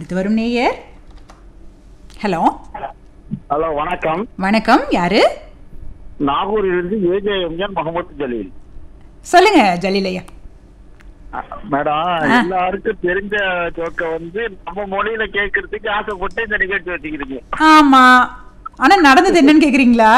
அடுத்து வரும் நேயர். ஹலோ ஹலோ, வணக்கம். வணக்கம். யாரு? நாகூரிலிருந்து ஏஜேஎம்என் முகமது ஜலீல். சொல்லுங்க ஜலீலையா. மேடம், எல்லாருக்கும் தெரிஞ்ச ஜோக்க வந்து நம்ம மொழியில கேட்கறதுக்கு ஆசைப்பட்டு இந்த நிகழ்ச்சி வச்சுக்கிறீங்க. ஆமா, ஆனா நடந்தது என்னன்னு கேக்குறீங்களா?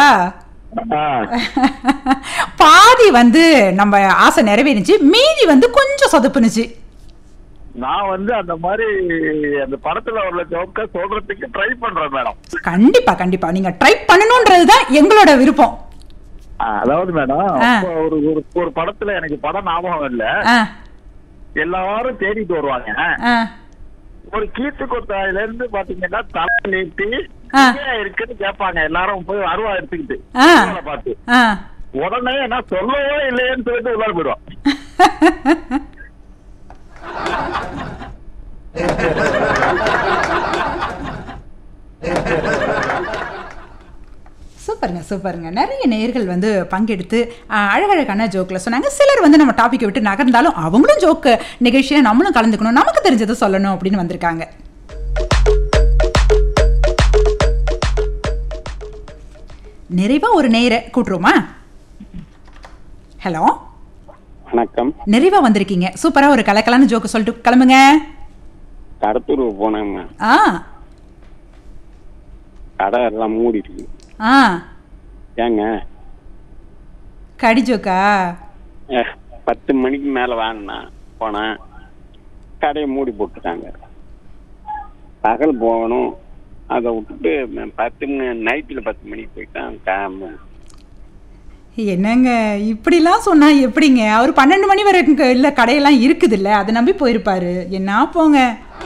பாதி வந்து நம்ம ஆசை நிறைவேறிச்சு, மீதி வந்து கொஞ்சம் சொதப்புனுச்சு. நான் வந்து அந்த மாதிரி அந்த படத்துல உள்ள ஜோக்க சொல்றதுக்கு ட்ரை பண்றேன் மேடம். கண்டிப்பா கண்டிப்பா நீங்க ட்ரை பண்ணணும்ன்றதுதான் எங்களோட விருப்பம். அதாவது மேடம், ஒரு படத்துல எனக்கு படம் ஞாபகம் இல்ல, எல்லாரும் தேடிட்டு வருவாங்க. ஒரு கீத்து கொத்தாயில இருந்து பாத்தீங்கன்னா தலை நீட்டி இருக்குன்னு கேட்பாங்க. எல்லாரும் போய் அருவா எடுத்துக்கிட்டு பார்த்து உடனே நான் சொல்லவே இல்லையேன்னு சொல்லிட்டு உள்ளார போயிடுவான். சூப்பருங்க சூப்பருங்க. நிறைய நேயர்கள் வந்து பங்கெடுத்து அழகழகான ஜோக்கில் சொன்னாங்க. சிலர் வந்து நம்ம டாப்பிக்கை விட்டு நகர்ந்தாலும் அவங்களும் ஜோக்கு நிகழ்ச்சியில் நம்மளும் கலந்துக்கணும், நமக்கு தெரிஞ்சதை சொல்லணும் அப்படின்னு வந்திருக்காங்க. நிறைவா ஒரு நேயரை கூட்டுருமா? ஹலோ, வணக்கம். நிறைவா வந்திருக்கீங்க, சூப்பரா ஒரு கலக்கலான ஜோக்கு சொல்லிட்டு கிளம்புங்க. கடத்தூர் போனேங்க. கடை எல்லாம் மூடி இருக்கு. ஏங்க கடி ஜோக்கா? 10 மணிக்கு மேல வாங்கினா போனேன், கடையை மூடி போட்டுட்டாங்க. பகல் போகணும், அதை விட்டுட்டு நைட்டில் 10 மணிக்கு போயிட்டான். என்னங்க இப்படிலாம் சொன்னா எப்படிங்க? அவர் 12 மணி வரைக்கும் இல்ல கடையெல்லாம் இருக்குது இல்ல, அதை நம்பி போயிருப்பாரு. என்ன போங்க.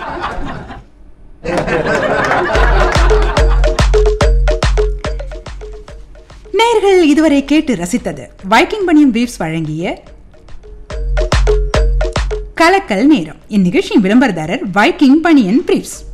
நேயர்கள் இதுவரை கேட்டு ரசித்தது வைக்கிங் பனியன் பிரீஃப்ஸ் வழங்கிய கலக்கல் நேரம். இந்நிகழ்ச்சியின் விளம்பரதாரர் வைக்கிங் பனியன் பிரீஃப்ஸ்.